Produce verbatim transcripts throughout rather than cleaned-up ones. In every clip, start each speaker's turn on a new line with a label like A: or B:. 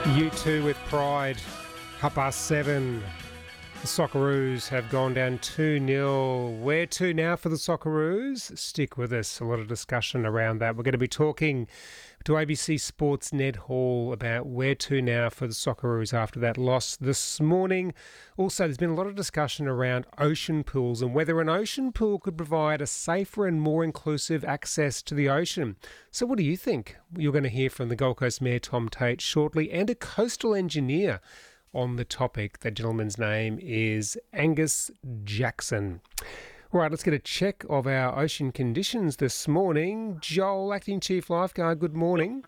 A: You two with pride. Half past seven. The Socceroos have gone down two nil. Where to now for the Socceroos? Stick with us. A lot of discussion around that. We're going to be talking to A B C Sports Ned Hall about where to now for the Socceroos after that loss this morning. Also, there's been a lot of discussion around ocean pools and whether an ocean pool could provide a safer and more inclusive access to the ocean. So what do you think? You're going to hear from the Gold Coast Mayor Tom Tate shortly, and a coastal engineer on the topic. That gentleman's name is Angus Jackson. All right, let's get a check of our ocean conditions this morning. Joel, Acting Chief Lifeguard, good morning.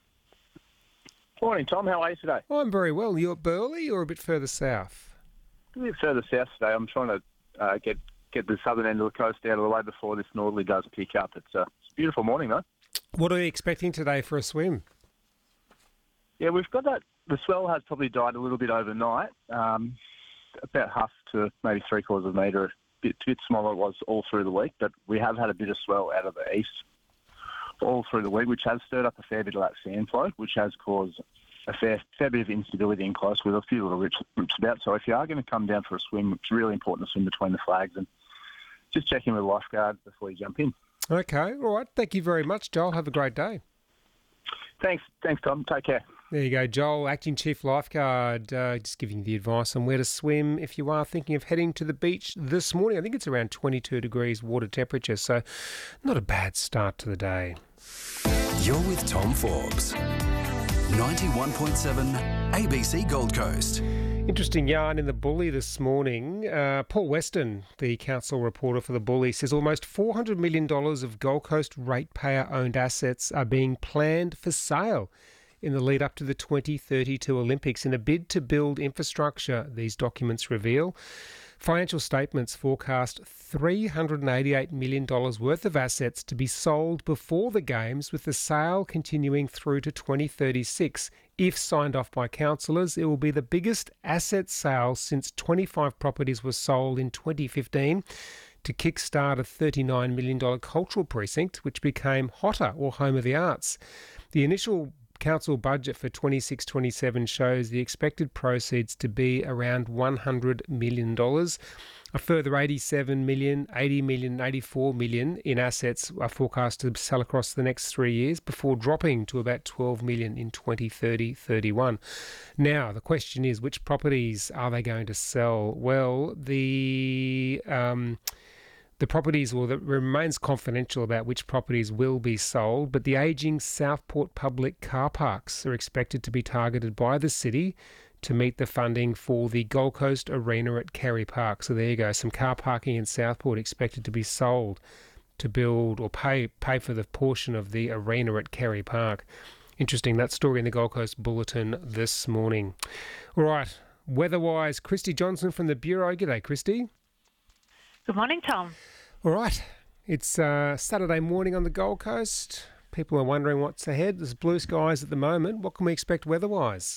B: Morning, Tom. How are you today?
A: Oh, I'm very well. You're at Burleigh or a bit further south?
B: A bit further south today. I'm trying to uh, get get the southern end of the coast out of the way before this northerly does pick up. It's, uh, it's a beautiful morning, though.
A: What are you expecting today for a swim?
B: Yeah, we've got that. The swell has probably died a little bit overnight, um, about half to maybe three quarters of a metre. A bit, a bit smaller it was all through the week, but we have had a bit of swell out of the east all through the week, which has stirred up a fair bit of that sand flow, which has caused a fair, fair bit of instability in close with a few little rips, rips about. So if you are going to come down for a swim, it's really important to swim between the flags and just check in with the lifeguard before you jump in.
A: Okay, all right. Thank you very much, Joel. Have a great day.
B: Thanks, thanks, Tom. Take care.
A: There you go, Joel, Acting Chief Lifeguard, uh, just giving you the advice on where to swim if you are thinking of heading to the beach this morning. I think it's around twenty-two degrees water temperature, so not a bad start to the day.
C: You're with Tom Forbes, ninety-one point seven A B C Gold Coast.
A: Interesting yarn in the Bully this morning. Uh, Paul Weston, the council reporter for the Bully, says almost four hundred million dollars of Gold Coast ratepayer-owned assets are being planned for sale in the lead up to the twenty thirty-two Olympics in a bid to build infrastructure, these documents reveal. Financial statements forecast three hundred eighty-eight million dollars worth of assets to be sold before the Games, with the sale continuing through to twenty thirty-six. If signed off by councillors, it will be the biggest asset sale since twenty-five properties were sold in twenty fifteen to kickstart a thirty-nine million dollars cultural precinct, which became Hotter, or Home of the Arts. The initial council budget for twenty-six twenty-seven shows the expected proceeds to be around one hundred million dollars. A further eighty-seven million dollars, eighty million dollars, eighty-four million dollars in assets are forecast to sell across the next three years before dropping to about twelve million dollars in twenty thirty thirty-one. Now, the question is, which properties are they going to sell? Well, the... Um, The properties, well, it remains confidential about which properties will be sold, but the ageing Southport public car parks are expected to be targeted by the city to meet the funding for the Gold Coast Arena at Kerry Park. So there you go, some car parking in Southport expected to be sold to build or pay pay for the portion of the arena at Kerry Park. Interesting, that story in the Gold Coast Bulletin this morning. All right, weather-wise, Christy Johnson from the Bureau. G'day, Christy.
D: Good morning, Tom.
A: All right, it's uh, Saturday morning on the Gold Coast. People are wondering what's ahead. There's blue skies at the moment. What can we expect weather-wise?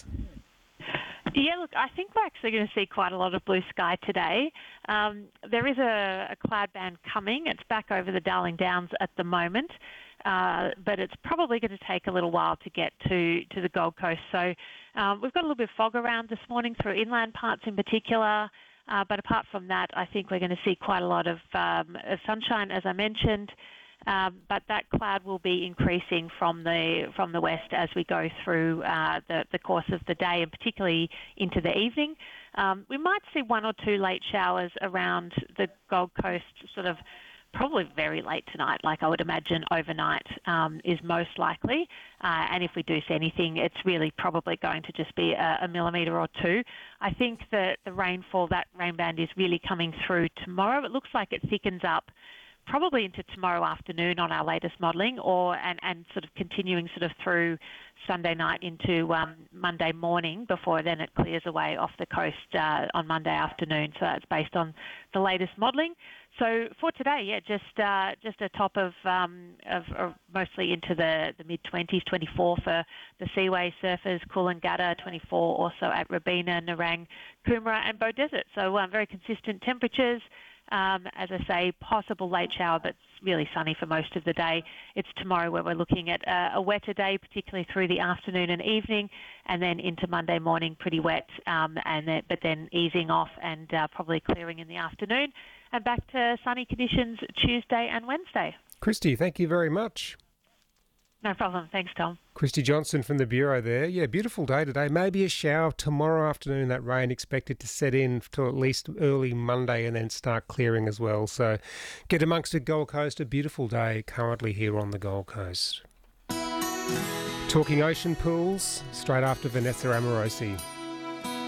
D: Yeah, look, I think we're actually going to see quite a lot of blue sky today. Um, there is a, a cloud band coming. It's back over the Darling Downs at the moment, uh, but it's probably going to take a little while to get to, to the Gold Coast. So um, we've got a little bit of fog around this morning through inland parts in particular. Uh, but apart from that, I think we're going to see quite a lot of, um, of sunshine, as I mentioned. Um, but that cloud will be increasing from the from the west as we go through uh, the, the course of the day, and particularly into the evening. Um, we might see one or two late showers around the Gold Coast, sort of probably very late tonight, like I would imagine overnight um, is most likely. Uh, and if we do see anything, it's really probably going to just be a, a millimetre or two. I think that the rainfall, that rain band is really coming through tomorrow. It looks like it thickens up probably into tomorrow afternoon on our latest modelling, or and, and sort of continuing sort of through Sunday night into um, Monday morning before then it clears away off the coast uh, on Monday afternoon. So that's based on the latest modelling. So for today, yeah, just uh, just a top of, um, of, of mostly into the, the mid twenties, twenty-four for the Seaway surfers, Coolangatta, twenty-four also at Robina, Nerang, Coomera and Beaudesert. So um, very consistent temperatures. Um, as I say, possible late shower, but it's really sunny for most of the day. It's tomorrow where we're looking at uh, a wetter day, particularly through the afternoon and evening, and then into Monday morning pretty wet, um, and then, but then easing off and uh, probably clearing in the afternoon, and back to sunny conditions Tuesday and Wednesday.
A: Christy, thank you very much.
D: No problem. Thanks, Tom.
A: Christy Johnson from the Bureau there. Yeah, beautiful day today. Maybe a shower tomorrow afternoon. That rain expected to set in till at least early Monday and then start clearing as well. So get amongst the Gold Coast. A beautiful day currently here on the Gold Coast. Talking ocean pools straight after Vanessa Amorosi.